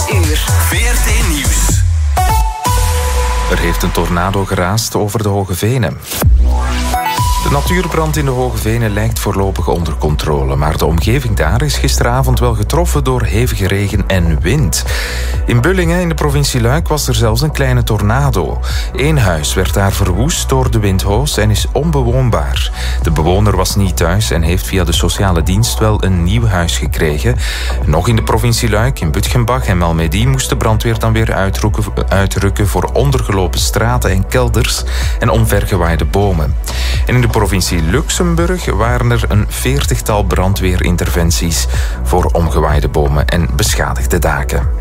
uur. VRT Nieuws. Er heeft een tornado geraast over de Hoge Venen. De natuurbrand in de Hoge Venen lijkt voorlopig onder controle, maar de omgeving daar is gisteravond wel getroffen door hevige regen en wind. In Bullingen in de provincie Luik was er zelfs een kleine tornado. 1 huis werd daar verwoest door de windhoos en is onbewoonbaar. De bewoner was niet thuis en heeft via de sociale dienst wel een nieuw huis gekregen. Nog in de provincie Luik, in Butgenbach en Malmedy moest de brandweer dan weer uitrukken voor ondergelopen straten en kelders en omvergewaaide bomen. En in de provincie Luxemburg waren er een 40-tal brandweerinterventies voor omgewaaide bomen en beschadigde daken.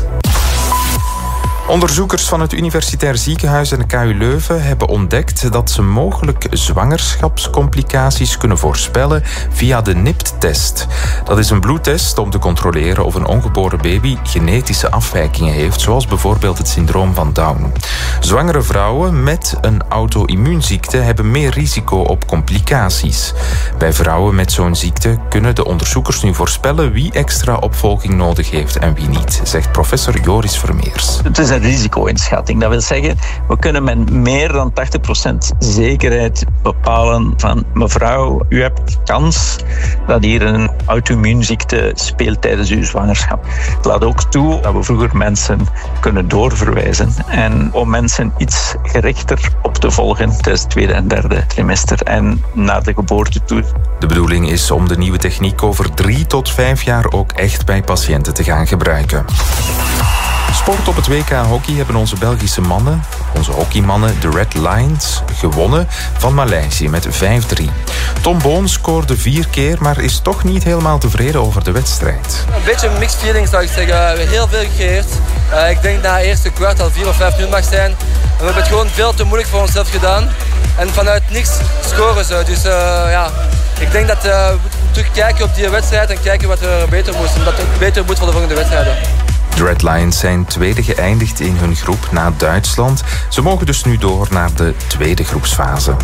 Onderzoekers van het Universitair Ziekenhuis en de KU Leuven hebben ontdekt dat ze mogelijk zwangerschapscomplicaties kunnen voorspellen via de NIPT-test. Dat is een bloedtest om te controleren of een ongeboren baby genetische afwijkingen heeft, zoals bijvoorbeeld het syndroom van Down. Zwangere vrouwen met een auto-immuunziekte hebben meer risico op complicaties. Bij vrouwen met zo'n ziekte kunnen de onderzoekers nu voorspellen wie extra opvolging nodig heeft en wie niet, zegt professor Joris Vermeers. Het is een risico-inschatting. Dat wil zeggen, we kunnen met meer dan 80% zekerheid bepalen van mevrouw, u hebt kans dat hier een auto-immuunziekte speelt tijdens uw zwangerschap. Het laat ook toe dat we vroeger mensen kunnen doorverwijzen en om mensen iets gerichter op te volgen tijdens het 2e en 3e trimester en naar de geboorte toe. De bedoeling is om de nieuwe techniek over 3 tot 5 jaar ook echt bij patiënten te gaan gebruiken. Sport op het WK hockey hebben onze Belgische mannen, onze hockeymannen, de Red Lions, gewonnen van Maleisië met 5-3. Tom Boon scoorde 4 keer, maar is toch niet helemaal tevreden over de wedstrijd. Een beetje mixed feelings zou ik zeggen. We hebben heel veel gecreëerd. Ik denk dat het eerste kwart al 4 of 5 minuten mag zijn. En we hebben het gewoon veel te moeilijk voor onszelf gedaan. En vanuit niks scoren ze. Dus ik denk dat we terugkijken op die wedstrijd en kijken wat er beter moest. Omdat het beter moet voor de volgende wedstrijden. De Red Lions zijn tweede geëindigd in hun groep na Duitsland. Ze mogen dus nu door naar de tweede groepsfase.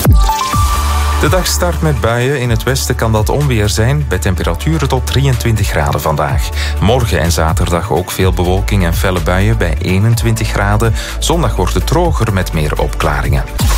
De dag start met buien. In het westen kan dat onweer zijn, bij temperaturen tot 23 graden vandaag. Morgen en zaterdag ook veel bewolking en felle buien bij 21 graden. Zondag wordt het droger met meer opklaringen.